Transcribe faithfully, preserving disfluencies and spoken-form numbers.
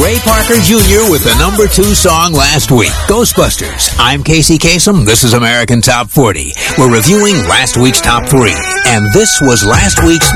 Ray Parker Junior with the number two song last week, Ghostbusters. I'm Casey Kasem. This is American Top forty. We're reviewing last week's top three. And this was last week's